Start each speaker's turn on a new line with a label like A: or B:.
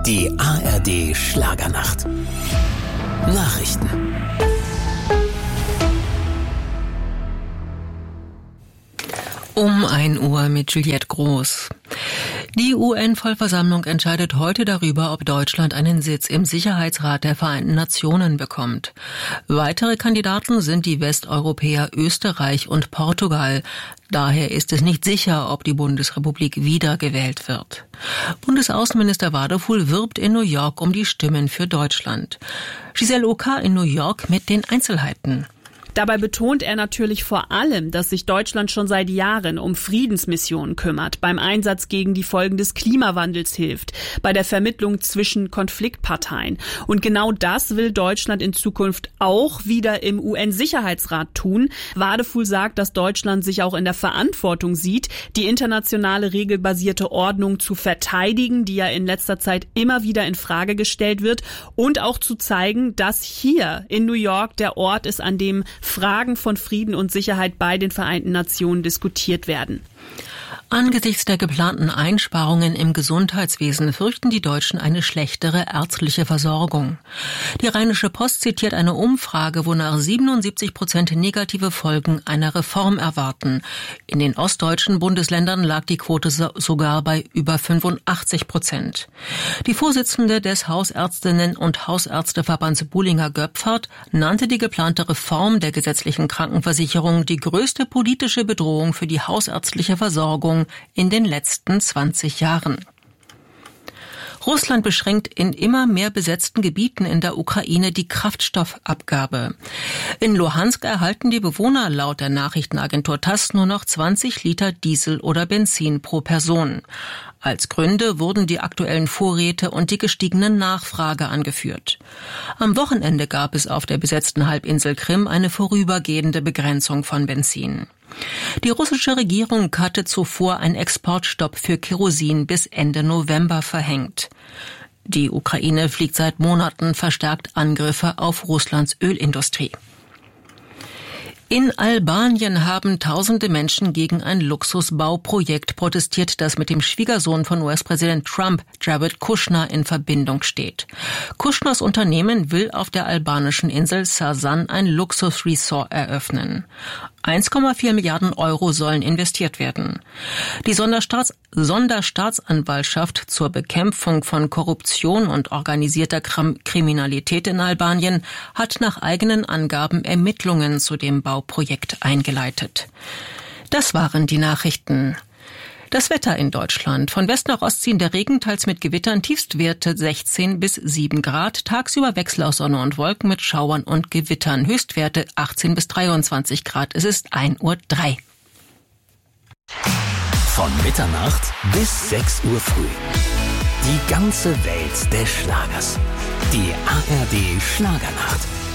A: Die ARD Schlagernacht. Nachrichten.
B: Um 1 Uhr mit Juliette Groß. Die UN-Vollversammlung entscheidet heute darüber, ob Deutschland einen Sitz im Sicherheitsrat der Vereinten Nationen bekommt. Weitere Kandidaten sind die Westeuropäer Österreich und Portugal. Daher ist es nicht sicher, ob die Bundesrepublik wiedergewählt wird. Bundesaußenminister Wadefuhl wirbt in New York um die Stimmen für Deutschland. Giselle Oka in New York mit den Einzelheiten.
C: Dabei betont er natürlich vor allem, dass sich Deutschland schon seit Jahren um Friedensmissionen kümmert, beim Einsatz gegen die Folgen des Klimawandels hilft, bei der Vermittlung zwischen Konfliktparteien. Und genau das will Deutschland in Zukunft auch wieder im UN-Sicherheitsrat tun. Wadefuhl sagt, dass Deutschland sich auch in der Verantwortung sieht, die internationale regelbasierte Ordnung zu verteidigen, die ja in letzter Zeit immer wieder in Frage gestellt wird, und auch zu zeigen, dass hier in New York der Ort ist, an dem Fragen von Frieden und Sicherheit bei den Vereinten Nationen diskutiert werden.
B: Angesichts der geplanten Einsparungen im Gesundheitswesen fürchten die Deutschen eine schlechtere ärztliche Versorgung. Die Rheinische Post zitiert eine Umfrage, wonach 77% negative Folgen einer Reform erwarten. In den ostdeutschen Bundesländern lag die Quote sogar bei über 85%. Die Vorsitzende des Hausärztinnen- und Hausärzteverbands Buhlinger-Göpfert nannte die geplante Reform der gesetzlichen Krankenversicherung die größte politische Bedrohung für die hausärztliche Versorgung in den letzten 20 Jahren. Russland beschränkt in immer mehr besetzten Gebieten in der Ukraine die Kraftstoffabgabe. In Luhansk erhalten die Bewohner laut der Nachrichtenagentur TASS nur noch 20 Liter Diesel oder Benzin pro Person. Als Gründe wurden die aktuellen Vorräte und die gestiegene Nachfrage angeführt. Am Wochenende gab es auf der besetzten Halbinsel Krim eine vorübergehende Begrenzung von Benzin. Die russische Regierung hatte zuvor einen Exportstopp für Kerosin bis Ende November verhängt. Die Ukraine fliegt seit Monaten verstärkt Angriffe auf Russlands Ölindustrie. In Albanien haben tausende Menschen gegen ein Luxusbauprojekt protestiert, das mit dem Schwiegersohn von US-Präsident Trump, Jared Kushner, in Verbindung steht. Kushners Unternehmen will auf der albanischen Insel Sasan ein Luxusresort eröffnen. 1,4 Milliarden Euro sollen investiert werden. Die Sonderstaatsanwaltschaft zur Bekämpfung von Korruption und organisierter Kriminalität in Albanien hat nach eigenen Angaben Ermittlungen zu dem Bauprojekt eingeleitet. Das waren die Nachrichten. Das Wetter in Deutschland. Von West nach Ost ziehen der Regen, teils mit Gewittern, Tiefstwerte 16 bis 7 Grad. Tagsüber Wechsel aus Sonne und Wolken mit Schauern und Gewittern. Höchstwerte 18 bis 23 Grad. Es ist 1:03 Uhr.
A: Von Mitternacht bis 6 Uhr früh. Die ganze Welt des Schlagers. Die ARD Schlagernacht.